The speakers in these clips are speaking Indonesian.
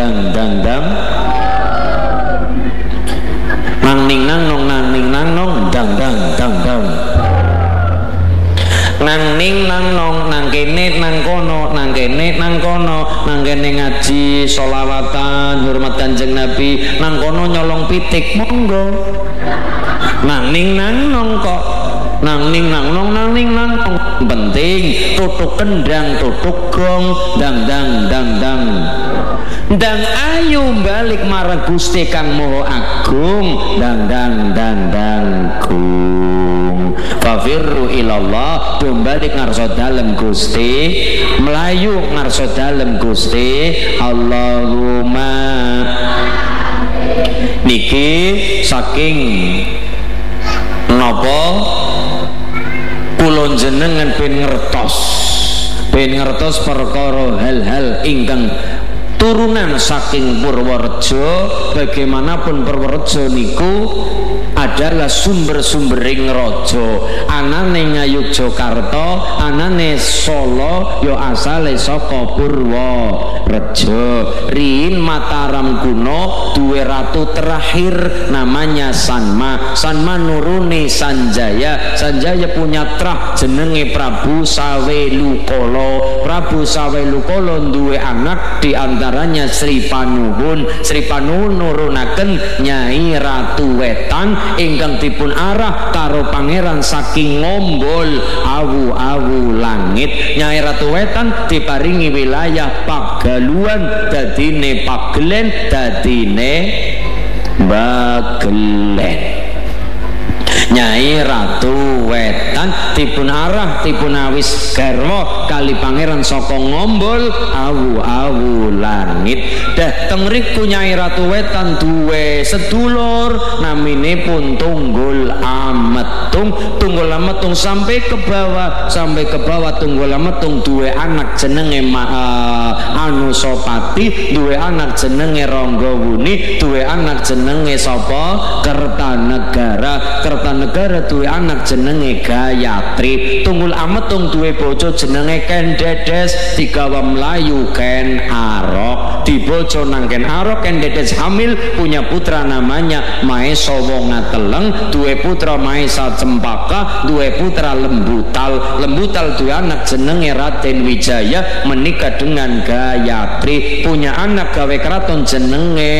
dang dang dang nang ning nang nong nang ning nang nong dang dang dang dang nang ning nang nong nang kene nang kono nang kene nang kono nang kene ngaji sholawatan hormat Kanjeng Nabi nang kono nyolong pitik monggo nang ning nang nong kok nang ning nang nong nang ning nang nong penting tutuk kendang tutuk gong dang dang dang dang dan ayo balik marang Gusti Kang Maha Agung dang dang dang dang gung fafirru ilallah balik ngarsa dalem Gusti melayu ngarsa dalem Gusti Allahumma niki saking napa kula jenengan ben ngertos perkara hal-hal ingkang turunan saking Purworejo. Bagaimanapun Purworejo niku adalah sumber-sumbering raja, anane Ngayogyakarta, anane Solo yo asale saka Purworejo. Riyin Mataram kuno duwe ratu terakhir namanya Sanma. Sanma nuruni Sanjaya. Sanjaya punya trah jenenge Prabu Sawelukala. Prabu Sawelukala duwe anak diantaranya Sri Panuhun. Sri Panuhun nurunaken Nyai Ratu Wetan ingkang dipun arah karo pangeran saking Ngombol awu-awu langit. Nyai Ratu Wetan diparingi wilayah Pagaluan dadine Pagelen dadine Bagelen. Nyai Ratu Wetan dipun arah dipun awis garwa kali pangeran saka Ngombol awu-awu langit. Dah tengriku Nyai Ratu Wetan duwe sedulur naminipun Tunggul Ametung. Tunggul Ametung sampai ke bawah Tunggul Ametung duwe anak jenenge Anusapati, duwe anak jenenge Ranggawuni, duwe anak jenenge sapa Kertanegara. Kertanegara duwe anak jenenge Gayatri. Tunggul Ametung duwe bojo jenenge Ken Dedes, digawa Melayu Ken Arok, dibojo nang Ken Arok. Ken Dedes hamil punya putra namanya Maesa Wongateleng, duwe putra Maesa Cempaka, duwe putra Lembutal. Lembutal duwe anak jenenge Raden Wijaya, menikah dengan Gayatri, punya anak gawe keraton jenenge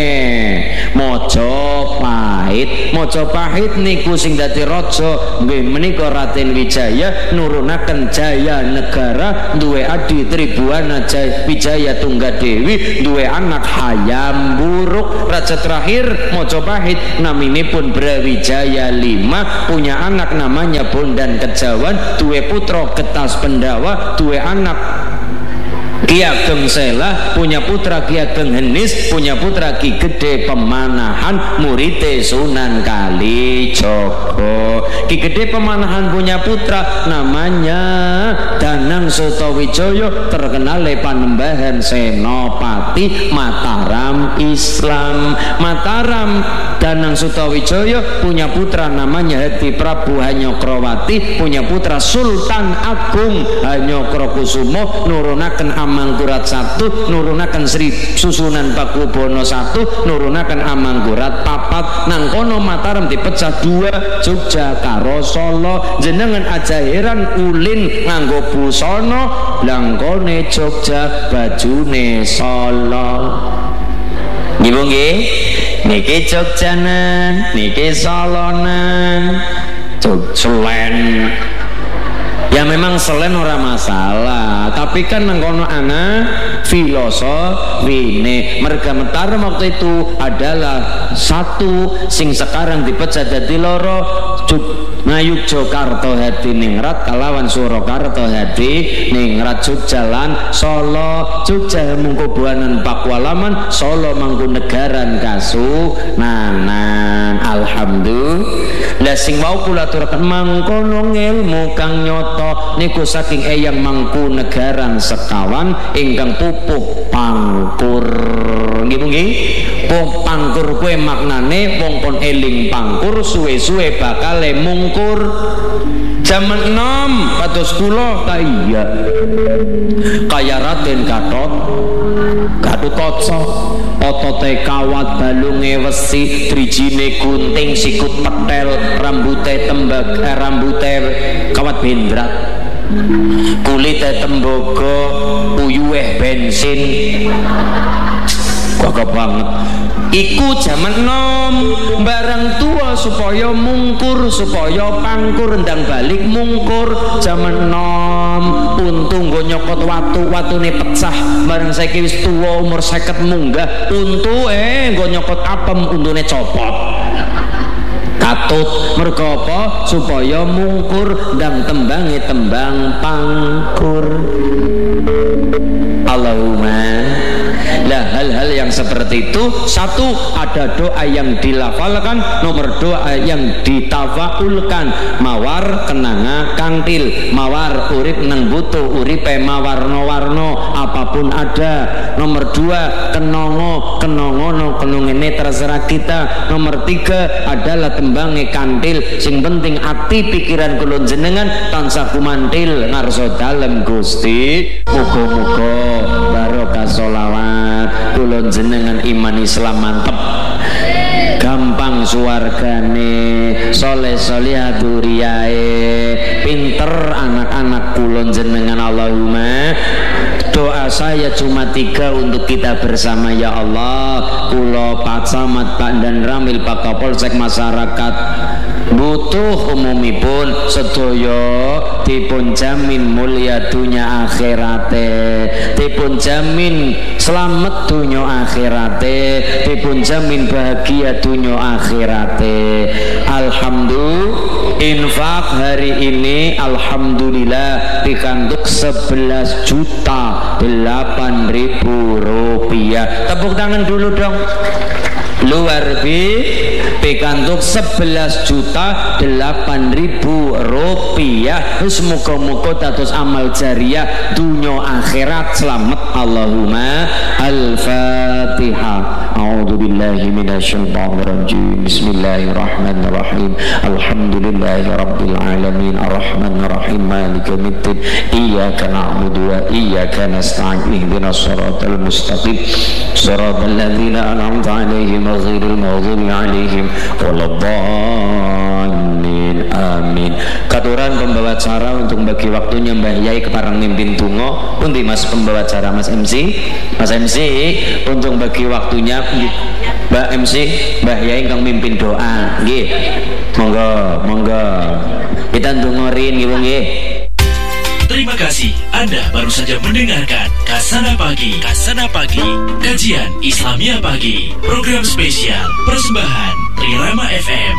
Mojopahit. Mojopahit niku sing dadi raja nggih menika Raden Wijaya nurunaken Jaya Negara, duwe adi Tribuana Wijaya Tunggadewi, duwe anak Hayam Buruk. Raja terakhir Mojopahit naminipun Brawijaya V, punya anak namanya Bondan Kejawan, duwe putra Getas Pendawa, duwe anak Ki Ageng Sela, punya putra Ki Ageng Henis, punya putra Ki Gede Pemanahan, murite Sunan Kalijogo. Ki Gede Pemanahan punya putra namanya Danang Sutowijoyo, terkenal Panembahan Senopati Mataram Islam. Mataram Danang Sutowijoyo punya putra namanya Hadi Prabu Hanyokrawati, punya putra Sultan Agung Hanyokrokusumo, nurunaken Amangkurat 1, nurunaken Sri Susunan Pakubono 1, nurunaken Amangkurat 4. Nang kono Mataram dipecah 2, Jogja karo Solo. Jenengan aja heran ulin nganggo busana, langkone Jogja bajune Solo. Nggih nggih, niki Jogjanan, niki Solonan, Selen. Ya memang Selen ora masalah, tapi kan nangkono ana filosofi ini. Merga Mataram waktu itu adalah satu, sing sekarang dipecah jadi loro. Ngayogyakarta hadi ningrat kalawan Surakarta hadi ningrat. Jogja lan Solo, Jogja Mangkubuanan Pakualaman, Solo Mangkunegaran Kasunanan. Alhamdulillah sing mau kula aturaken mangkono ngilmu kang nyoto niku saking Eyang Mangkunegaran sekawan ingkang pupuh pangkur. Nggih nggih. Wong pangkur kuwe maknane wong kon eling pangkur suwe-suwe bakal mungkur. Zaman enom kados kula ta iya. Kaya Raden Gatotkaca otote kawat, balunge wesi, drijine gunting, sikut petel, rambute tembak, rambute kawat bendrat, kulite tembaga, uyuhe bensin. Gagah banget. Iku jaman nom, barang tua supaya mungkur, supaya pangkur ndang balik mungkur. Jaman nom, untung go nyokot watune pecah. Barang saiki wis tuwa umur 50 munggah, untu go nyokot apem, untune copot. Katut mergo apa? Supaya mungkur ndang tembange tembang pangkur. Allahumma. Nah, hal-hal yang seperti itu, satu, ada doa yang dilafalkan, nomor doa yang ditafaulkan. Mawar kenanga kangtil, mawar urip nang butuh, uripe mawarno-warno, apapun ada. Nomor dua, kenongo kenongene terserah kita. Nomor tiga adalah tembange kantil, sing penting ati pikiran kula jenengan tansah kumantil ngarsa dalem Gusti. Muga-muga barokah sholawat kula jenengan iman Islam mantep, gampang suwargane, soleh-solehah duriyae, pinter anak-anak kula jenengan. Allahumma. Doa saya cuma 3 untuk kita bersama ya Allah. Kula Pak Camat, Pak Dan Ramil, Pak Kapolsek, masyarakat butuh umumipun sedaya dipun jamin mulia dunya akhirate, dipun jamin selamat dunya akhirate, dipun jamin bahagia dunya akhirate. Alhamdulillah, infak hari ini alhamdulillah pikantuk 11.008.000 rupiah. Tepuk tangan dulu dong. Luar biasa, pikantuk 11.008.000 rupiah. Semoga-moga dados amal jariah dunya akhirat selamat. Allahumma. Al-Fatihah. A'udzubillahi minasyaitonir rajim. Bismillahirrahmanirrahim. Alhamdulillahi rabbil alamin, arrahmanir rahim, maliki yaumiddin. Iyyaka na'budu wa iyyaka nasta'in. Ihdinas siratal mustaqim. Siratal ladzina an'amta 'alaihim ghairil maghdubi 'alaihim waladdallin. Amin. Katuran pembawa acara untuk bagi waktunya Mbah Yai keparang mimpin donga. Pundi Mas pembawa acara, Mas MC? Mas MC untuk bagi waktunya Mbak MC, Mbah Yai kang mimpin doa. Nggih. Monggo. Kita ndongorin nggih, nggih. Terima kasih, Anda baru saja mendengarkan Kasana Pagi. Kasana Pagi, kajian Islamia Pagi, program spesial persembahan Trirama FM.